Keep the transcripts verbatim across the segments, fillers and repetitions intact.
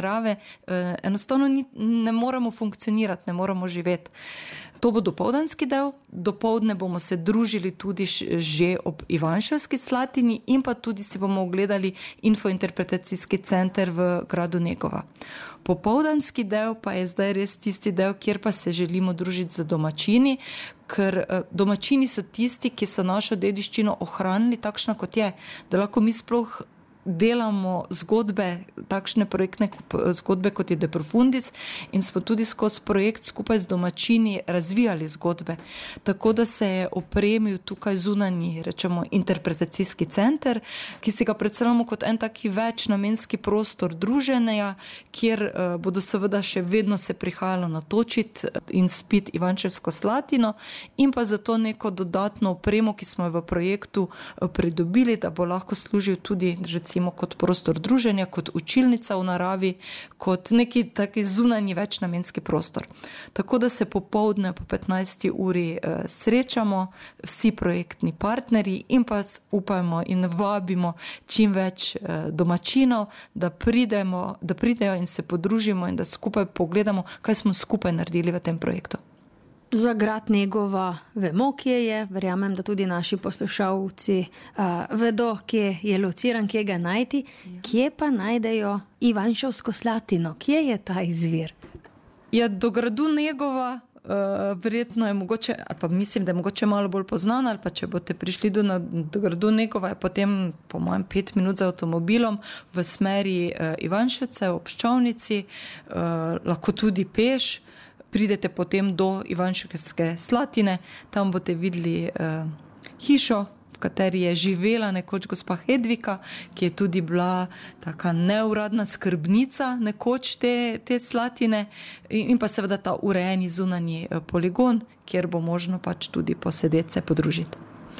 narave enostavno ni, ne moremo funkcionirati, ne moremo živeti. To bo dopoldanski del, dopoldne bomo se družili tudi že ob Ivanševski Slatini in pa tudi si bomo ogledali infointerpretacijski center v gradu Negova. Popoldanski del pa je zdaj res tisti del, kjer pa se želimo družiti z domačini, ker domačini so tisti, ki so našo dediščino ohranili takšna kot je, da lahko mi sploh delamo zgodbe, takšne projektne zgodbe kot je De Profundis in smo tudi skozi projekt skupaj z domačini razvijali zgodbe. Tako da se je opremil tukaj zunanji, rečemo, interpretacijski center, ki si ga predstavljamo kot en taki večnamenski prostor druženja, kjer uh, bodo seveda še vedno se prihajalo natočiti in spiti Ivanševsko Slatino in pa zato neko dodatno opremo, ki smo jo v projektu uh, pridobili, da bo lahko služil tudi recimo kot prostor druženja, kot učilnica v naravi, kot neki taki zunanji večnamenski prostor. Tako da se popoldne po petnajsti uri eh, srečamo vsi projektni partnerji in pa upajmo in vabimo čim več eh, domačinov, da pridemo, da pridejo in se podružimo in da skupaj pogledamo, kaj smo skupaj naredili v tem projektu. Za grad Negova vemo, kje je, verjamem, da tudi naši poslušalci uh, vedo, kje je lociran, kje ga najti. Ja. Kje pa najdejo Ivanševsko Slatino? Kje je ta izvir? Ja, do gradu Negova uh, verjetno je mogoče, ali pa mislim, da je mogoče malo bolj poznana, ali pa če boste prišli do, na, do gradu Negova, je potem po mojem pet minut z avtomobilom v smeri uh, Ivanševce, v Pščovnici, uh, lahko tudi peš. Pridete potem do Ivanševske Slatine, tam boste videli uh, hišo, v kateri je živela nekoč gospa Hedvika, ki je tudi bila taka neuradna skrbnica nekoč te, te Slatine in, in pa seveda ta urejeni zunanji uh, poligon, kjer bo možno pač tudi posedeti se podružiti.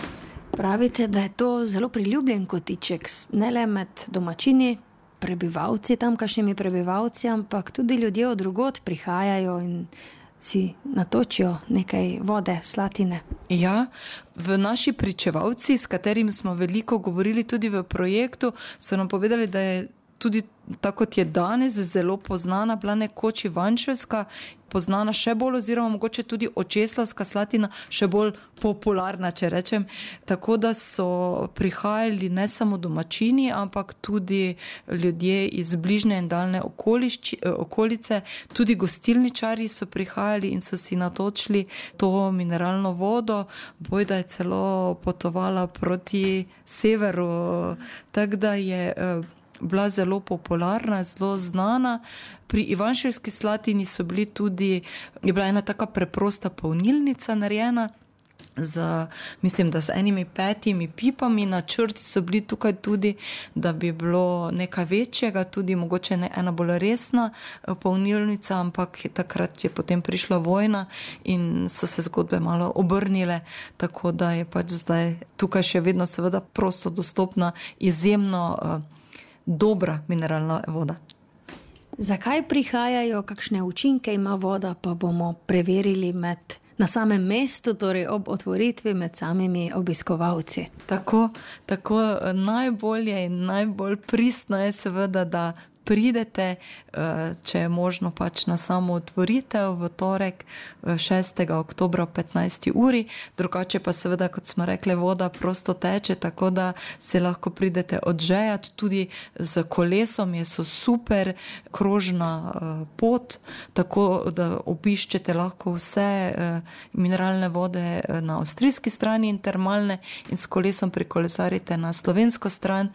Pravite, da je to zelo priljubljen kotiček, ne le med domačini, prebivalci, tamkajšnjimi prebivalci, ampak tudi ljudje od drugod prihajajo in si natočijo nekaj vode, slatine. Ja, v naši pričevalci, s katerimi smo veliko govorili tudi v projektu, so nam povedali, da je tudi tako kot je danes zelo poznana bila nekoč Ivanševska, poznana še bolj oziroma mogoče tudi Očeslavska Slatina še bolj popularna, če rečem. Tako da so prihajali ne samo domačini, ampak tudi ljudje iz bližnje in daljne okolice, tudi gostilničarji so prihajali in so si natočili to mineralno vodo, bojda je celo potovala proti severu, tako da je bila zelo popularna, zelo znana. Pri Ivanševski Slatini so bili tudi, je bila ena taka preprosta polnilnica narejena, z, mislim, da z enimi petimi pipami. Načrti so bili tukaj tudi, da bi bilo nekaj večjega, tudi mogoče ne ena bolj resna polnilnica, ampak takrat je potem prišla vojna in so se zgodbe malo obrnile, tako da je pač zdaj tukaj še vedno seveda prosto dostopna, izjemno uh, dobra mineralna voda. Zakaj prihajajo, kakšne učinke ima voda, pa bomo preverili med, na samem mestu, torej ob otvoritvi med samimi obiskovalci. Tako, tako najbolje in najbolj pristno je seveda, da pridete, če je možno pač na samo otvoritev v torek šestega oktobra ob petnajsti uri, drugače pa seveda, kot smo rekli, voda prosto teče, tako da se lahko pridete odžejati, tudi z kolesom je so super krožna pot, tako da obiščete lahko vse mineralne vode na avstrijski strani in termalne in s kolesom prikolesarite na slovensko stran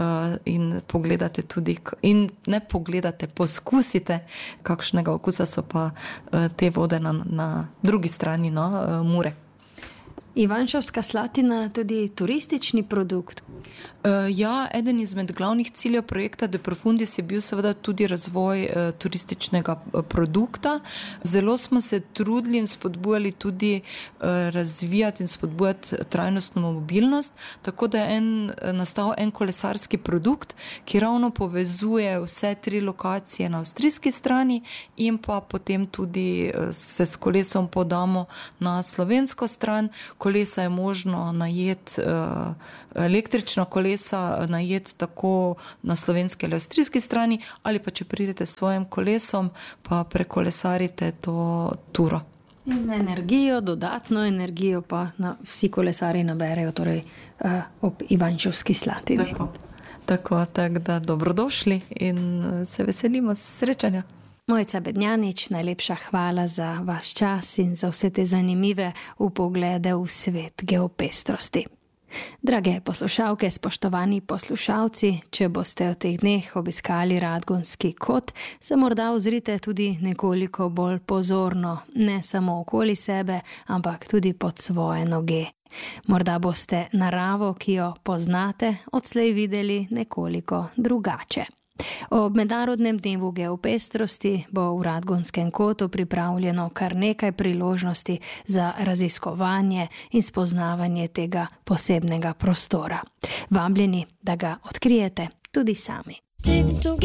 in pogledate tudi in ne pogledate, poskusite, kakšnega okusa so pa te vode na, na drugi strani, no, Mure. Ivanševska Slatina tudi turistični produkt? Uh, ja, eden izmed glavnih ciljev projekta De Profundis je bil seveda tudi razvoj uh, turističnega uh, produkta. Zelo smo se trudili in spodbujali tudi uh, razvijati in spodbujati trajnostno mobilnost, tako da je en, nastal en kolesarski produkt, ki ravno povezuje vse tri lokacije na avstrijski strani in pa potem tudi uh, se s kolesom podamo na slovensko stran. kolesa je možno najeti, električno kolesa najeti tako na slovenski ali avstrijski strani, ali pa če pridete s svojim kolesom, pa prekolesarite to turo. In energijo, dodatno energijo pa na, vsi kolesari naberejo torej, uh, ob Ivančevski Slatini. Tako, tako, tako da dobrodošli in se veselimo srečanja. Mojca Bednjanič, najlepša hvala za vaš čas in za vse te zanimive vpoglede v svet geopestrosti. Drage poslušalke, spoštovani poslušalci, če boste v teh dneh obiskali Radgonski kot, se morda ozrite tudi nekoliko bolj pozorno, ne samo okoli sebe, ampak tudi pod svoje noge. Morda boste naravo, ki jo poznate, odslej videli nekoliko drugače. Ob mednarodnem dnevu geopestrosti bo v Radgonskem kotu pripravljeno kar nekaj priložnosti za raziskovanje in spoznavanje tega posebnega prostora. Vabljeni, da ga odkrijete tudi sami.